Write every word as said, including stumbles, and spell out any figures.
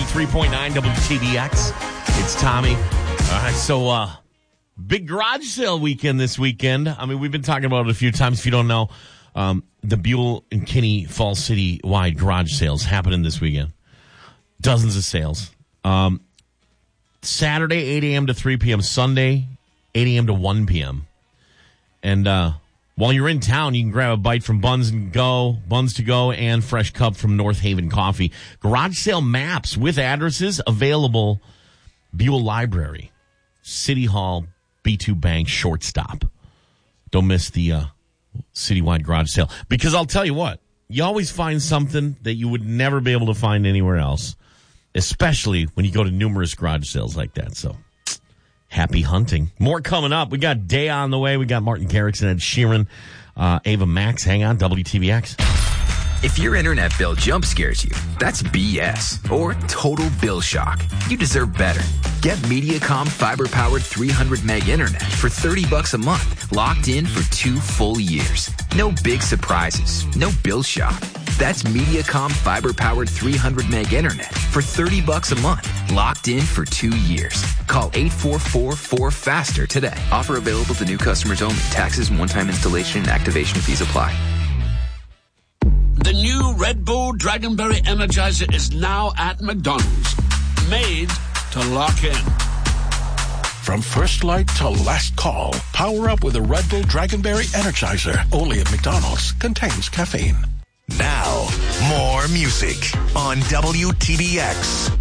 three point nine W T B X. It's Tommy. All right, so uh, big garage sale weekend this weekend. I mean, we've been talking about it a few times. If you don't know, um, the Buell and Kinney Fall City-wide garage sales happening this weekend. Dozens of sales. Um, Saturday, eight a.m. to three p.m. Sunday, eight a.m. to one p.m. And uh, while you're in town, you can grab a bite from Buns and Go, Buns to Go, and Fresh Cup from North Haven Coffee. Garage sale maps with addresses available. Buell Library, City Hall, B two Bank, shortstop. Don't miss the uh, citywide garage sale. Because I'll tell you what, you always find something that you would never be able to find anywhere else, especially when you go to numerous garage sales like that. So, happy hunting. More coming up. We got Day on the way. We got Martin Garrix and Ed Sheeran. Uh, Ava Max, hang on, W T V X. If your internet bill jump scares you, that's B S or total bill shock. You deserve better. Get Mediacom fiber-powered three hundred meg internet for thirty bucks a month, locked in for two full years. No big surprises, no bill shock. That's Mediacom fiber-powered three hundred meg internet for thirty bucks a month, locked in for two years. Call eight four four, four faster today. Offer available to new customers only. Taxes and one-time installation and activation fees apply. The new Red Bull Dragonberry Energizer is now at McDonald's. Made to lock in. From first light to last call, power up with a Red Bull Dragonberry Energizer. Only at McDonald's. Contains caffeine. Now, more music on W T B X.